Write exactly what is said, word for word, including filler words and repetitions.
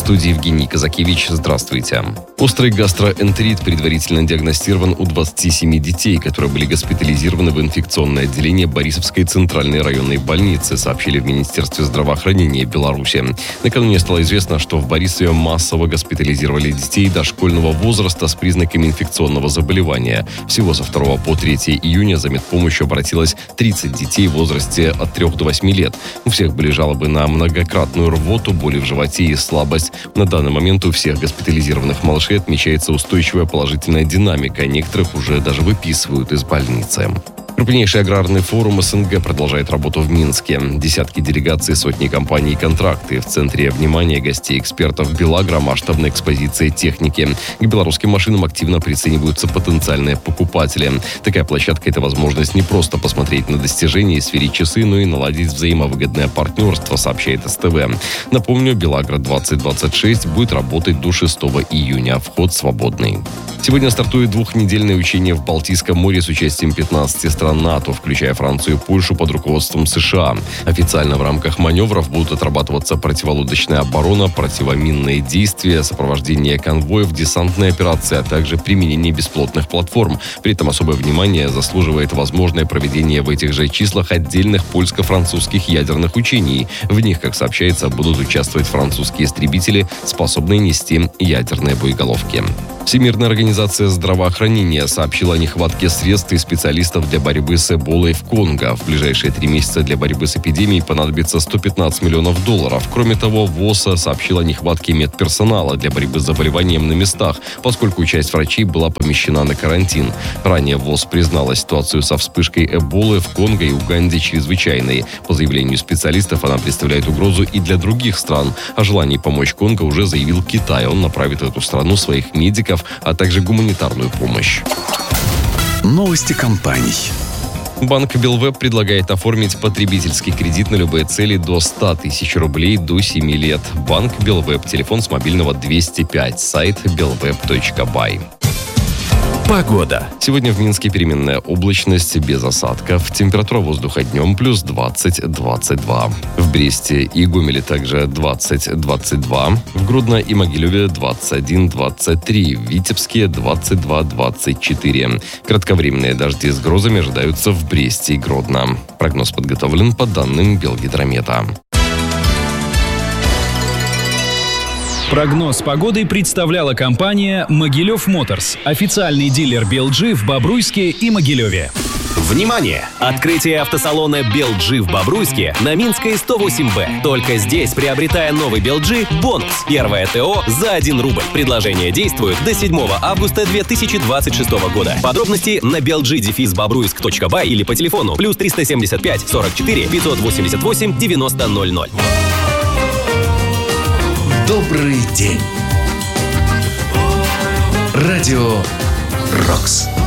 студии Евгений Казакевич. Здравствуйте. Острый гастроэнтерит предварительно диагностирован у двадцати семи детей, которые были госпитализированы в инфекционное отделение Борисовской центральной районной больницы, сообщили в Министерстве здравоохранения Беларуси. Накануне стало известно, что в Борисове массово госпитализировали детей дошкольного возраста с признаками инфекционного заболевания. Всего со второго по третье июня за медпомощью обратилось тридцать детей в возрасте от трёх до восьми лет. У всех были жалобы на многократную рвоту, боли в животе и слабость. На данный момент у всех госпитализированных малышей отмечается устойчивая положительная динамика. Некоторых уже даже выписывают из больницы. Крупнейший аграрный форум СНГ продолжает работу в Минске. Десятки делегаций, сотни компаний и контракты. В центре внимания гостей экспертов Белагро масштабная экспозиция техники. К белорусским машинам активно прицениваются потенциальные покупатели. Такая площадка – это возможность не просто посмотреть на достижения и сверить часы, но и наладить взаимовыгодное партнерство, сообщает СТВ. Напомню, Белагро двадцать двадцать шесть будет работать до шестого июня. Вход свободный. Сегодня стартует двухнедельное учение в Балтийском море с участием пятнадцати стран НАТО, включая Францию и Польшу под руководством США. Официально в рамках маневров будут отрабатываться противолодочная оборона, противоминные действия, сопровождение конвоев, десантные операции, а также применение беспилотных платформ. При этом особое внимание заслуживает возможное проведение в этих же числах отдельных польско-французских ядерных учений. В них, как сообщается, будут участвовать французские истребители, способные нести ядерные боеголовки. Всемирная организация здравоохранения сообщила о нехватке средств и специалистов для борьбы с Эболой в Конго. В ближайшие три месяца для борьбы с эпидемией понадобится сто пятнадцать миллионов долларов. Кроме того, ВОЗ сообщила о нехватке медперсонала для борьбы с заболеванием на местах, поскольку часть врачей была помещена на карантин. Ранее ВОЗ признала ситуацию со вспышкой Эболы в Конго и Уганде чрезвычайной. По заявлению специалистов, она представляет угрозу и для других стран. О желании помочь Конго уже заявил Китай. Он направит в эту страну своих медиков, а также гуманитарную помощь. Новости компаний. Банк Белвеб предлагает оформить потребительский кредит на любые цели до ста тысяч рублей до семи лет. Банк Белвеб. Телефон с мобильного двести пять. Сайт белвеб точка бай. Погода. Сегодня в Минске переменная облачность без осадков. Температура воздуха днем плюс двадцать - двадцать два. В Бресте и Гомеле также двадцать - двадцать два. В Гродно и Могилеве двадцать один - двадцать три. В Витебске двадцать два - двадцать четыре. Кратковременные дожди с грозами ожидаются в Бресте и Гродно. Прогноз подготовлен по данным Белгидромета. Прогноз погоды представляла компания «Могилев Моторс», официальный дилер би эл джи в Бобруйске и Могилеве. Внимание! Открытие автосалона би эл джи в Бобруйске на Минской сто восемь бэ. Только здесь, приобретая новый би эл джи, бонус. Первое ТО за один рубль. Предложение действует до седьмого августа две тысячи двадцать шестого года. Подробности на би эл джи дефис бобруйск точка бай или по телефону плюс триста семьдесят пять сорок четыре пятьсот восемьдесят восемь девяносто ноль ноль. Добрый день. Радио «Рокс».